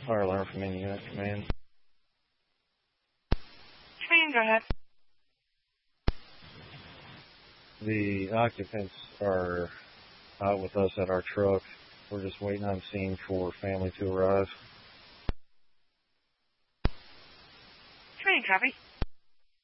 Fire alarm from any unit command. Command, go ahead. The occupants are out with us at our truck. We're just waiting on scene for family to arrive. Command, copy.